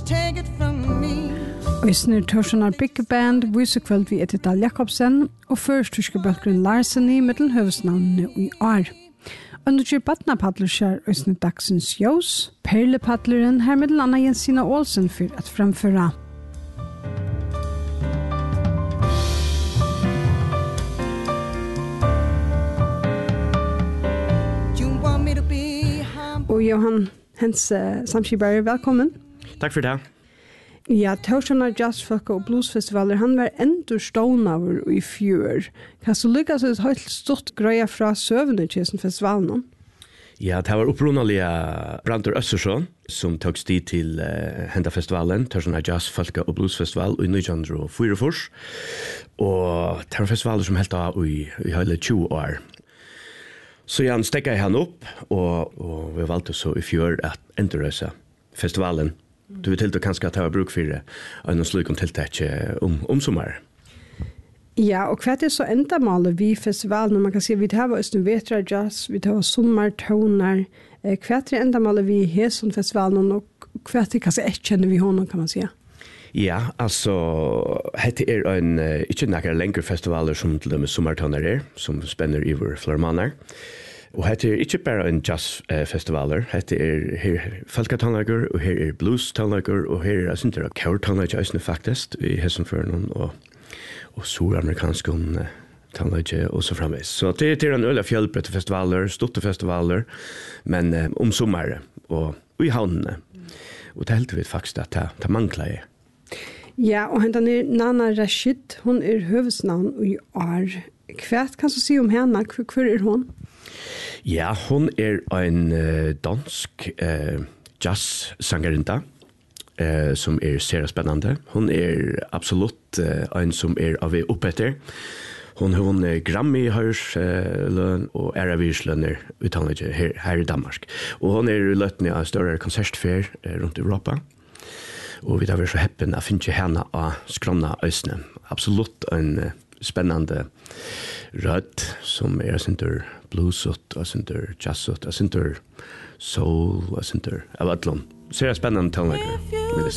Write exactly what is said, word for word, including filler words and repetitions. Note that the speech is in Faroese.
take it from me. Øysner Torsonar Big Band viser kveld vi Edita Jakobsen og først tyske bølgren Larsen i middelhøvesnavnene i år. Under Batnapadler skjer Øysner Dagsens Jøs, Perlepadleren her middel Anna Jensina Olsen for at fremføre. Og Johan Hense Samskibare, velkommen. Takk for det. Ja, Torsonar Jazz Folk og Blues Festivaler, han var endur stånaver i fjør. Kan du lykkes et høyt stort greia fra søvende til festivalen? Ja, det var opprunnelige Brandur Østersson som tog sti til uh, Henda-festivalen, Torsonar Jazz Folk og Blues Festival i nitton oh fire. Og det var festivaler som helt av i, i hele tjue år. Så jeg stekket han opp, og, og vi valgte så i fjør at endrøse festivalen. Du vet helt og kanskje at det var bruk for det, og noen slik om tiltak om, om sommer. Ja, og hva er så endamålet vi festivalen? Man kan si at vi tar Østen Vetra Jazz, vi tar sommertoner. Hva er endamålet vi har som festivalen, og hva er kanskje jeg kjenner vi honom, kan man si? Ja, altså, dette er en, ikke noen lengre festivaler som til dømes sommertoner er, som spenner i vår flere måneder. Og dette er ikke bare en jazzfestivaler, dette er her folketonlager, og her er blues-tonlager, og her er altså ikke kaur-tonlager faktisk, i Hessenføren og, og suramerikanske tonlager og så fremvis. Så det er en øyla fjellbrette festivaler, stotte festivaler, men um, om sommeren og, og i havnene. Og det er helt vidt faktisk at det, det mangler jeg. Ja, og hentan er Nana Rashid, hun er høvesnavn i år. Hva kan du si om henne? Hvor er hun? Ja, hun er en uh, dansk uh, jazz-sangerinta uh, som er særlig spennende. Hun er absolutt uh, en som er av oppetter. Hun har vunnet Grammy-høyrsløn uh, og Æravirslønner her, her i Danmark. Og hun er løtende av større konsertfer uh, rundt Europa. Og vi har vært så heppen å finne henne av skrona øsene. Absolutt en uh, spennende rød som er sinter bluesot, og sinter jazzot, og sinter soul, og sinter av atlon. Så er det spennende tonlager, vil jeg